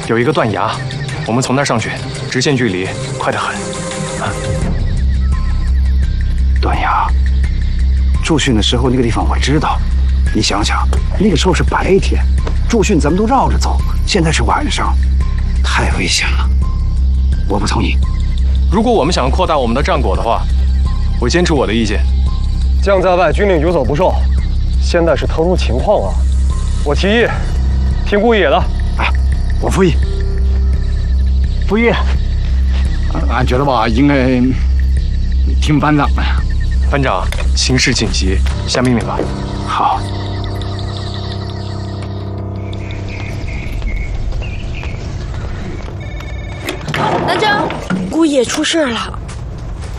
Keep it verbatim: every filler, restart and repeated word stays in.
有一个断崖，我们从那儿上去，直线距离快得很。啊、 断崖，驻训的时候那个地方我知道。你想想，那个时候是白天，驻训咱们都绕着走，现在是晚上，太危险了。我不同意。 如果我们想扩大我们的战果的话，我坚持我的意见。 将在外，军令有所不受。现在是特殊情况啊，我提议听顾野的。 啊，我复议。复议。俺觉得吧，应该听班长的。 班长，形势紧急，下命令吧。 好。 南征，顾野出事了。